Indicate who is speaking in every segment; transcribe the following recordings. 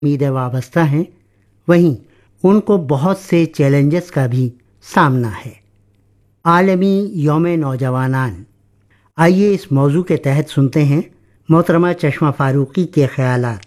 Speaker 1: उम्मीदें वाबस्ता हैं, वहीं उनको बहुत से चैलेंजेस का भी सामना है। आलमी यौम नौजवानान, आइए इस मौजू के तहत सुनते हैं मोहतरमा चश्मा फारूकी के ख्यालात।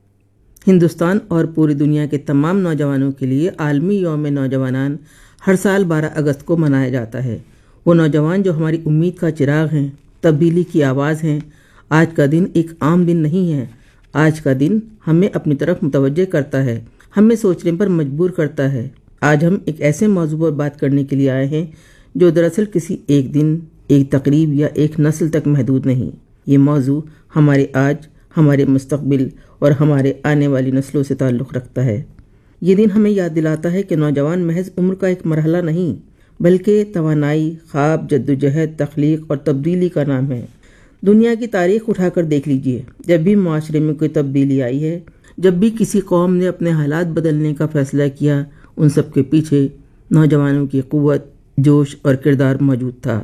Speaker 2: हिंदुस्तान और पूरी दुनिया के तमाम नौजवानों के लिए आलमी यौम नौजवानान हर साल 12 अगस्त को मनाया जाता है। वो नौजवान जो हमारी उम्मीद का चिराग हैं, तब्दीली की आवाज़ हैं। आज का दिन एक आम दिन नहीं है। आज का दिन हमें अपनी तरफ मुतवज्जे करता है, हमें सोचने पर मजबूर करता है। आज हम एक ऐसे मौजू पर बात करने के लिए आए हैं जो दरअसल किसी एक दिन, एक तकरीब या एक नस्ल तक महदूद नहीं। ये मौजू हमारे आज, हमारे मुस्तकबिल और हमारे आने वाली नस्लों से ताल्लुक़ रखता है। ये दिन हमें याद दिलाता है कि नौजवान महज उम्र का एक मरहला नहीं, बल्कि तवानाई, ख्वाब, जद्दोजहद, तख्लीक और तब्दीली का नाम है। दुनिया की तारीख उठाकर देख लीजिए, जब भी माशरे में कोई तब्दीली आई है, जब भी किसी कौम ने अपने हालात बदलने का फैसला किया, उन सब के पीछे नौजवानों की क़ुव्वत, जोश और किरदार मौजूद था।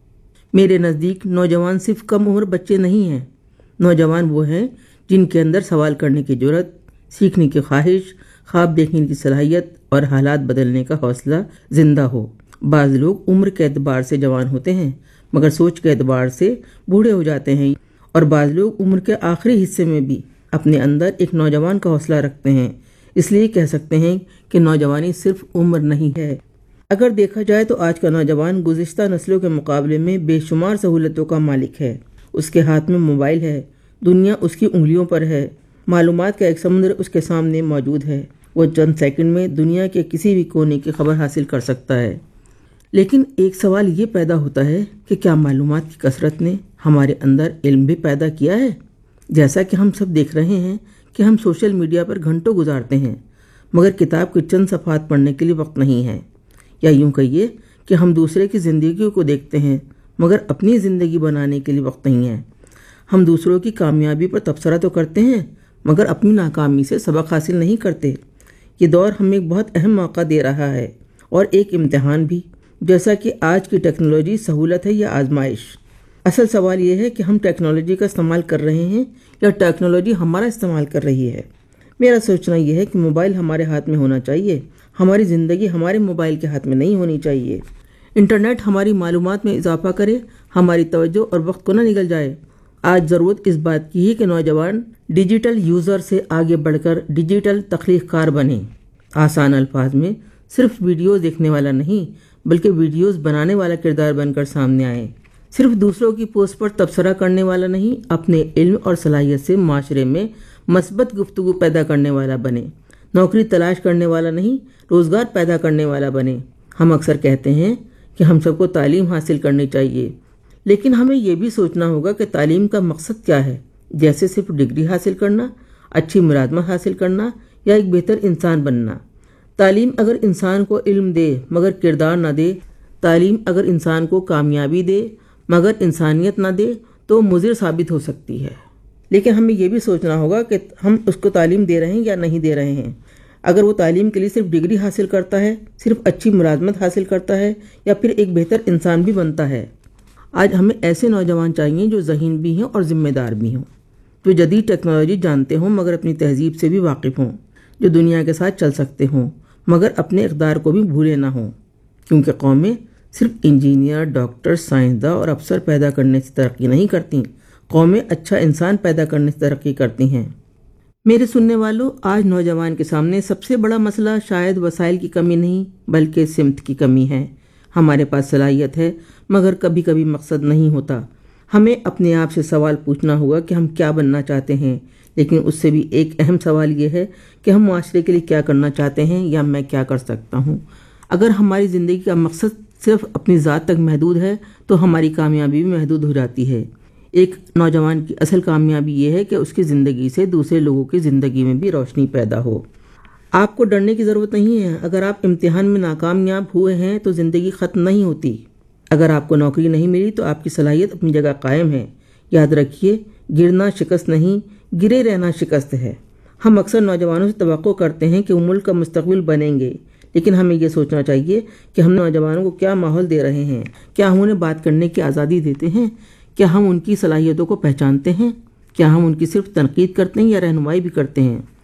Speaker 2: मेरे नज़दीक नौजवान सिर्फ कम उम्र बच्चे नहीं हैं। नौजवान वो हैं जिनके अंदर सवाल करने की जुर्रत, सीखने की ख्वाहिश, ख्वाब देखने की सलाहियत और हालात बदलने का हौसला ज़िंदा हो। बाज़ लोग उम्र के एतबार से जवान होते हैं मगर सोच के एतबार से बूढ़े हो जाते हैं, और बाज़ लोग उम्र के आखिरी हिस्से में भी अपने अंदर एक नौजवान का हौसला रखते हैं। इसलिए कह सकते हैं कि नौजवानी सिर्फ उम्र नहीं है। अगर देखा जाए तो आज का नौजवान गुज़िश्ता नस्लों के मुकाबले में बेशुमार सहूलतों का मालिक है। उसके हाथ में मोबाइल है, दुनिया उसकी उंगलियों पर है, मालूमात का एक समुद्र उसके सामने मौजूद है। वो चंद सेकंड में दुनिया के किसी भी कोने की खबर हासिल कर सकता है। लेकिन एक सवाल ये पैदा होता है कि क्या मालूमात की कसरत ने हमारे अंदर इल्म भी पैदा किया है? जैसा कि हम सब देख रहे हैं कि हम सोशल मीडिया पर घंटों गुजारते हैं, मगर किताब के चंद सफ़हात पढ़ने के लिए वक्त नहीं है। या यूं कहिए कि हम दूसरे की ज़िंदगी को देखते हैं, मगर अपनी ज़िंदगी बनाने के लिए वक्त नहीं है। हम दूसरों की कामयाबी पर तबसरा तो करते हैं, मगर अपनी नाकामी से सबक हासिल नहीं करते। ये दौर हमें एक बहुत अहम मौका दे रहा है और एक इम्तिहान भी, जैसा कि आज की टेक्नोलॉजी सहूलत है या आजमाइश। असल सवाल यह है कि हम टेक्नोलॉजी का इस्तेमाल कर रहे हैं या टेक्नोलॉजी हमारा इस्तेमाल कर रही है। मेरा सोचना यह है कि मोबाइल हमारे हाथ में होना चाहिए, हमारी ज़िंदगी हमारे मोबाइल के हाथ में नहीं होनी चाहिए। इंटरनेट हमारी मालूमात में इजाफा करे, हमारी तवज्जो और वक्त को न निगल जाए। आज ज़रूरत इस बात की है कि नौजवान डिजिटल यूज़र से आगे बढ़कर डिजिटल तख्लीक़कार बने। आसान अल्फाज में सिर्फ वीडियो देखने वाला नहीं, बल्कि वीडियोस बनाने वाला किरदार बनकर सामने आए। सिर्फ दूसरों की पोस्ट पर तबसरा करने वाला नहीं, अपने इल्म और सलाहियत से माशरे में मस्बत गुफ्तगू पैदा करने वाला बने। नौकरी तलाश करने वाला नहीं, रोज़गार पैदा करने वाला बने। हम अक्सर कहते हैं कि हम सबको तालीम हासिल करनी चाहिए, लेकिन हमें यह भी सोचना होगा कि तालीम का मकसद क्या है। जैसे सिर्फ डिग्री हासिल करना, अच्छी मुलाजमत हासिल करना या एक बेहतर इंसान बनना। तालीम अगर इंसान को इल्म दे मगर किरदार ना दे, तालीम अगर इंसान को कामयाबी दे मगर इंसानियत ना दे, तो मुज़िर साबित हो सकती है। लेकिन हमें यह भी सोचना होगा कि हम उसको तालीम दे रहे हैं या नहीं दे रहे हैं। अगर वो तालीम के लिए सिर्फ डिग्री हासिल करता है, सिर्फ अच्छी मुलाजमत हासिल करता है, या फिर एक बेहतर इंसान भी बनता है। आज हमें ऐसे नौजवान चाहिए जो ज़हीन भी हों और ज़िम्मेदार भी हों, जो जदीद टेक्नोलॉजी जानते हों मगर अपनी तहजीब से भी वाकिफ़ हों, जो दुनिया के साथ चल सकते हों मगर अपने इक़दार को भी भूले ना हों। क्योंकि कौमें सिर्फ इंजीनियर, डॉक्टर, साइंसदान और अफसर पैदा करने से तरक्की नहीं करती, कौमें अच्छा इंसान पैदा करने से तरक्की करती हैं। मेरे सुनने वालों, आज नौजवान के सामने सबसे बड़ा मसला शायद वसाइल की कमी नहीं, बल्कि सिमत की कमी है। हमारे पास सलाहियत है मगर कभी कभी मकसद नहीं होता। हमें अपने आप से सवाल पूछना होगा कि हम क्या बनना चाहते हैं, लेकिन उससे भी एक अहम सवाल यह है कि हम माशरे के लिए क्या करना चाहते हैं या मैं क्या कर सकता हूँ। अगर हमारी ज़िंदगी का मकसद सिर्फ अपनी ज़ात तक महदूद है तो हमारी कामयाबी भी महदूद हो जाती है। एक नौजवान की असल कामयाबी यह है कि उसकी ज़िंदगी से दूसरे लोगों की ज़िंदगी में भी रोशनी पैदा हो। आपको डरने की ज़रूरत नहीं है। अगर आप इम्तिहान में नाकामयाब हुए हैं तो ज़िंदगी ख़त्म नहीं होती। अगर आपको नौकरी नहीं मिली तो आपकी सलाहियत अपनी जगह कायम है। याद रखिए, गिरना शिकस्त नहीं, गिरे रहना शिकस्त है। हम अक्सर नौजवानों से तवक्को करते हैं कि वो मुल्क का मुस्तकबिल बनेंगे, लेकिन हमें यह सोचना चाहिए कि हम नौजवानों को क्या माहौल दे रहे हैं। क्या हम उन्हें बात करने की आज़ादी देते हैं? क्या हम उनकी सलाहियतों को पहचानते हैं? क्या हम उनकी सिर्फ तनकीद करते हैं या रहनुमाई भी करते हैं?